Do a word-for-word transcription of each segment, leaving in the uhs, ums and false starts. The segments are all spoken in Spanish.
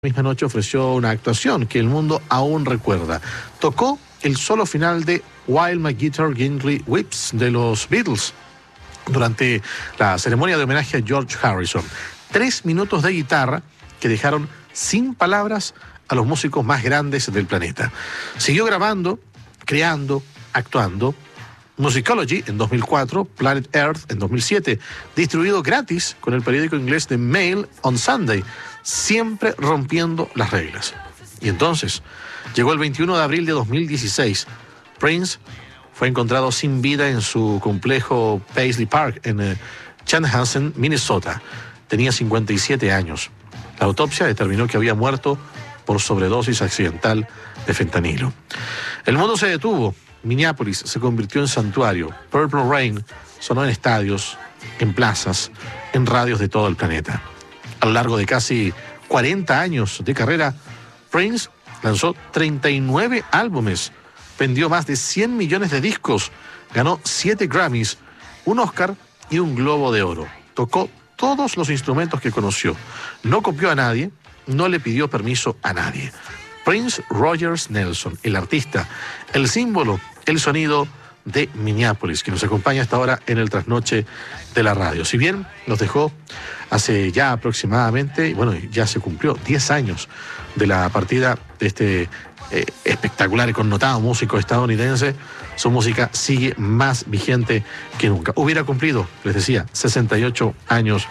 Misma noche ofreció una actuación que el mundo aún recuerda. Tocó el solo final de While My Guitar Gently Weeps de los Beatles durante la ceremonia de homenaje a George Harrison. Tres minutos de guitarra que dejaron sin palabras a los músicos más grandes del planeta. Siguió grabando, creando, actuando. Musicology en dos mil cuatro, Planet Earth en dos mil siete, distribuido gratis con el periódico inglés The Mail on Sunday, siempre rompiendo las reglas. Y entonces, llegó el veintiuno de abril de dos mil dieciséis. Prince fue encontrado sin vida en su complejo Paisley Park en eh, Chanhassen, Minnesota. Tenía cincuenta y siete años. La autopsia determinó que había muerto por sobredosis accidental de fentanilo. El mundo se detuvo. Minneapolis se convirtió en santuario. Purple Rain sonó en estadios, en plazas, en radios de todo el planeta. A lo largo de casi cuarenta años de carrera, Prince lanzó treinta y nueve álbumes, vendió más de cien millones de discos, ganó siete Grammys, un Oscar y un Globo de Oro. Tocó todos los instrumentos que conoció. No copió a nadie, no le pidió permiso a nadie. Prince Rogers Nelson, el artista, el símbolo, el sonido de Minneapolis, que nos acompaña hasta ahora en el trasnoche de la radio. Si bien nos dejó hace ya aproximadamente, bueno, ya se cumplió diez años de la partida de este eh, espectacular y connotado músico estadounidense, su música sigue más vigente que nunca. Hubiera cumplido, les decía, sesenta y ocho años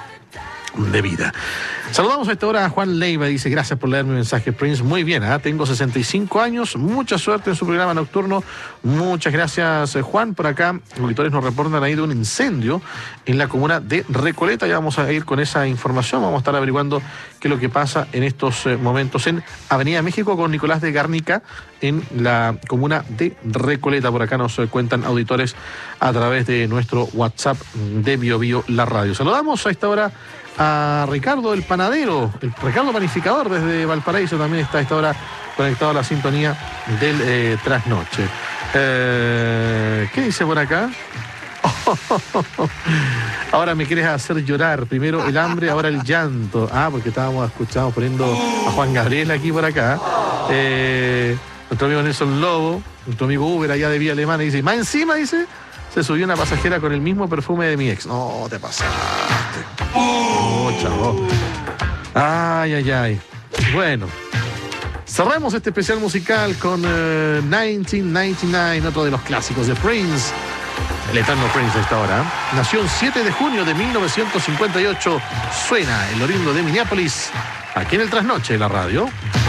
de vida. Saludamos a esta hora a Juan Leiva, dice: gracias por leer mi mensaje, Prince. Muy bien, ¿eh? Tengo sesenta y cinco años, mucha suerte en su programa nocturno. Muchas gracias, Juan. Por acá, los auditores nos reportan ahí de un incendio en la comuna de Recoleta. Ya vamos a ir con esa información, vamos a estar averiguando qué es lo que pasa en estos eh, momentos en Avenida México con Nicolás de Garnica, en la comuna de Recoleta. Por acá nos eh, cuentan auditores a través de nuestro WhatsApp de Bio Bio La Radio. Saludamos a esta hora a Ricardo el panadero, el Ricardo panificador desde Valparaíso, también está a esta hora conectado a la sintonía del eh, trasnoche. Eh, ¿Qué dice por acá? Ahora me quieres hacer llorar, primero el hambre, ahora el llanto. Ah, porque estábamos escuchando, poniendo a Juan Gabriel aquí por acá. Eh, nuestro amigo Nelson Lobo, nuestro amigo Uber allá de Vía Alemana, dice, más encima, dice, se subió una pasajera con el mismo perfume de mi ex. No, te pasaste. Oh, chavo. Ay, ay, ay. Bueno, cerramos este especial musical con uh, mil novecientos noventa y nueve, otro de los clásicos de Prince. El eterno Prince a esta hora. Nació el siete de junio de mil novecientos cincuenta y ocho. Suena el oriundo de Minneapolis, aquí en el trasnoche de la radio.